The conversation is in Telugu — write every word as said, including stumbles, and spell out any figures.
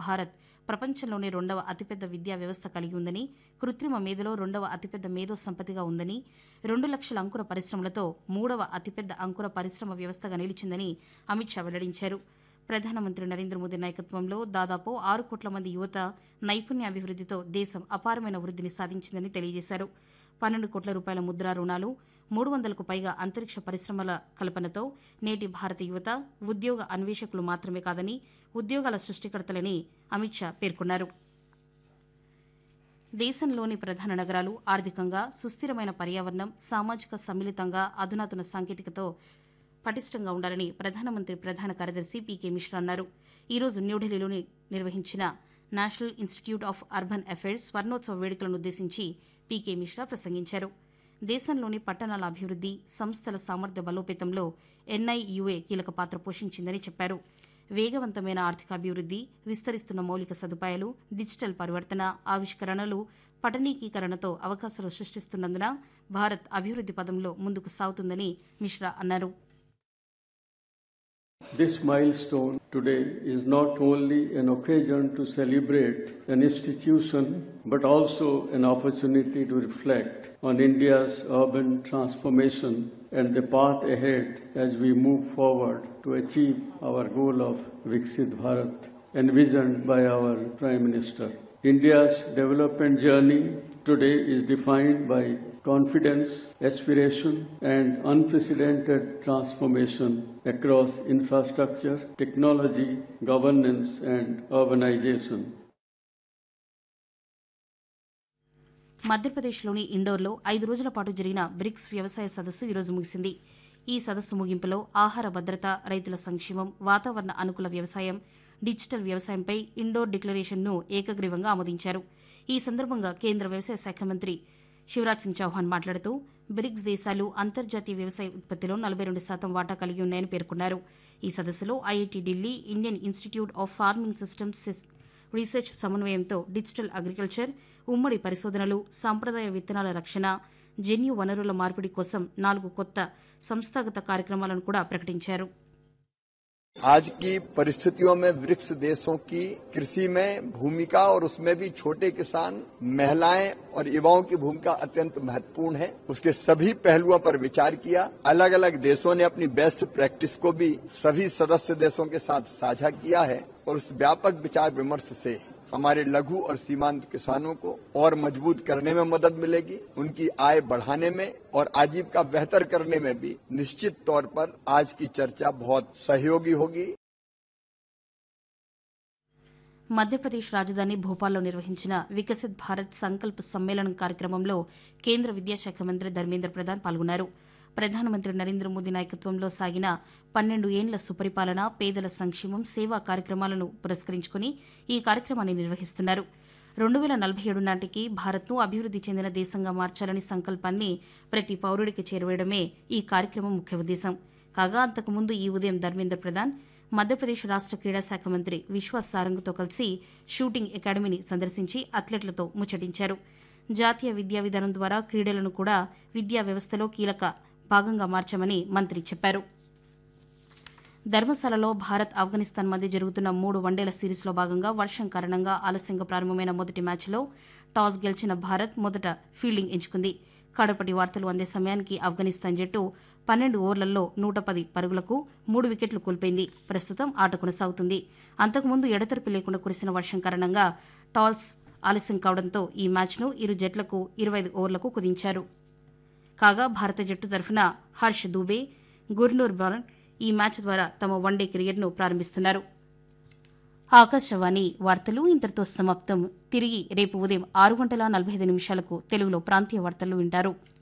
భారత్ ప్రపంచంలోనే రెండవ అతిపెద్ద విద్యా వ్యవస్థ కలిగి ఉందని, కృత్రిమ మేధలో రెండవ అతిపెద్ద మేధో సంపత్తిగా ఉందని, రెండు లక్షల అంకుర పరిశ్రమలతో మూడవ అతిపెద్ద అంకుర పరిశ్రమ వ్యవస్థగా నిలిచిందని అమిత్ షా వెల్లడించారు. ప్రధానమంత్రి నరేంద్ర మోదీ నాయకత్వంలో దాదాపు ఆరు కోట్ల మంది యువత నైపుణ్యాభివృద్దితో దేశం అపారమైన వృద్దిని సాధించిందని తెలియజేశారు. పన్నెండు కోట్ల రూపాయల ముద్రా రుణాలు, మూడు వందలకు పైగా అంతరిక్ష పరిశ్రమల కల్పనతో నేటి భారత యువత ఉద్యోగ అన్వేషకులు మాత్రమే కాదని, ఉద్యోగాల సృష్టికర్తలని అమిత్ షా పేర్కొన్నారు. దేశంలోని ప్రధాన నగరాలు ఆర్థికంగా సుస్థిరమైన పర్యావరణం, సామాజిక సమ్మిళితంగా అధునాతన సాంకేతికతో పటిష్టంగా ఉండాలని ప్రధానమంత్రి ప్రధాన కార్యదర్శి పీకే మిశ్రా అన్నారు. ఈరోజు న్యూఢిల్లీలోని నిర్వహించిన national institute of urban affairs స్వర్ణోత్సవ వేడుకలను ఉద్దేశించి పీకే మిశ్రా ప్రసంగించారు. దేశంలోని పట్టణాల అభివృద్ది, సంస్థల సామర్థ్య బలోపేతంలో ఎన్ఐయుఏ కీలక పాత్ర పోషించిందని చెప్పారు. వేగవంతమైన ఆర్థికాభివృద్ది, విస్తరిస్తున్న మౌలిక సదుపాయాలు, డిజిటల్ పరివర్తన, ఆవిష్కరణలు, పట్టణీకీకరణతో అవకాశాలు సృష్టిస్తున్నందున భారత్ అభివృద్ది పదంలో ముందుకు సాగుతుందని మిశ్రా అన్నారు. This milestone today is not only an occasion to celebrate an institution, but also an opportunity to reflect on India's urban transformation and the path ahead as we move forward to achieve our goal of Viksit Bharat, envisioned by our Prime Minister. India's development journey today is defined by confidence, aspiration, and unprecedented transformation across infrastructure, technology, governance, and urbanization. మధ్యప్రదేశ్లోని ఇండోర్లో ఐదు రోజుల పాటు జరిగిన బ్రిక్స్ వ్యవసాయ సదస్సు ఈరోజు ముగిసింది. ఈ సదస్సు ముగింపులో ఆహార భద్రత, రైతుల సంక్షేమం, వాతావరణ అనుకూల వ్యవసాయం, డిజిటల్ వ్యవసాయంపై ఇండోర్ డిక్లరేషన్ను ఏకగ్రీవంగా ఆమోదించారు. ఈ సందర్భంగా కేంద్ర వ్యవసాయ శాఖ మంత్రి శివరాజ్ సింగ్ చౌహాన్ మాట్లాడుతూ బ్రిక్స్ దేశాలు అంతర్జాతీయ వ్యవసాయ ఉత్పత్తిలో నలభై రెండు శాతం వాటా కలిగి ఉన్నాయని పేర్కొన్నారు. ఈ సదస్సులో IIT Delhi, Indian institute of farming systems research సమన్వయంతో డిజిటల్ అగ్రికల్చర్, ఉమ్మడి పరిశోధనలు, సాంప్రదాయ విత్తనాల రక్షణ, జన్యు వనరుల మార్పిడి కోసం నాలుగు కొత్త సంస్థాగత కార్యక్రమాలను కూడా ప్రకటించారు. आज की परिस्थितियों में ब्रिक्स देशों की कृषि में भूमिका और उसमें भी छोटे किसान, महिलाएं और युवाओं की भूमिका अत्यंत महत्वपूर्ण है. उसके सभी पहलुओं पर विचार किया. अलग अलग देशों ने अपनी बेस्ट प्रैक्टिस को भी सभी सदस्य देशों के साथ साझा किया है और उस व्यापक विचार विमर्श से हमारे लघु और सीमांत किसानों को और मजबूत करने में मदद मिलेगी. उनकी आय बढ़ाने में और आजीविका बेहतर करने में भी निश्चित तौर पर आज की चर्चा बहुत सहयोगी होगी. మధ్యప్రదేశ్ రాజధాని భోపాల్లో నిర్వహించిన వికసిత్ భారత్ సంకల్ప్ సమ్మేళనం కార్యక్రమంలో కేంద్ర విద్యాశాఖ మంత్రి ధర్మేంద్ర ప్రధాన్ పాల్గొన్నారు. ప్రధానమంత్రి నరేంద్ర మోదీ నాయకత్వంలో సాగిన పన్నెండు ఏండ్ల సుపరిపాలన, పేదల సంక్షేమం, సేవా కార్యక్రమాలను పురస్కరించుకుని ఈ కార్యక్రమాన్ని నిర్వహిస్తున్నారు. రెండు వేల నలభై ఏడు నాటికి భారత్ను అభివృద్ది చెందిన దేశంగా మార్చాలని సంకల్పాన్ని ప్రతి పౌరుడికి చేరవేయడమే ఈ కార్యక్రమం ముఖ్య ఉద్దేశం. కాగా అంతకుముందు ఈ ఉదయం ధర్మేంద్ర ప్రధాన్ మధ్యప్రదేశ్ రాష్ట క్రీడా శాఖ మంత్రి విశ్వాస్ సారంగ్తో కలిసి షూటింగ్ అకాడమీని సందర్శించి అథ్లెట్లతో ముచ్చటించారు. జాతీయ విద్యా విధానం ద్వారా క్రీడలను కూడా విద్యా వ్యవస్థలో కీలక భాగంగా మార్చామని మంత్రి చెప్పారు. ధర్మశాలలో భారత్, ఆఫ్ఘనిస్తాన్ మధ్య జరుగుతున్న మూడు వన్డేల సిరీస్లో భాగంగా వర్షం కారణంగా ఆలస్యంగా ప్రారంభమైన మొదటి మ్యాచ్లో టాస్ గెలిచిన భారత్ మొదట ఫీల్డింగ్ ఎంచుకుంది. కడపటి వార్తలు అందే సమయానికి ఆఫ్ఘనిస్తాన్ జట్టు పన్నెండు ఓవర్లలో నూట పది పరుగులకు మూడు వికెట్లు కోల్పోయింది. ప్రస్తుతం ఆట కొనసాగుతుంది. అంతకుముందు ఎడతెరిపి లేకుండా కురిసిన వర్షం కారణంగా టాస్ ఆలస్యం కావడంతో ఈ మ్యాచ్ను ఇరు జట్లకు ఇరవై ఐదు ఓవర్లకు కుదించారు. కాగా భారత జట్టు తరఫున హర్ష్ దూబే, గుర్నూర్ బాలన్ ఈ మ్యాచ్ ద్వారా తమ వన్డే కెరియర్ను ప్రారంభిస్తున్నారు. ఆకాశవాణి వార్తలు ఇంతటితో సమాప్తం. తిరిగి రేపు ఉదయం ఆరు గంటల నలభై ఐదు నిమిషాలకు తెలుగులో ప్రాంతీయ వార్తలు వింటారు.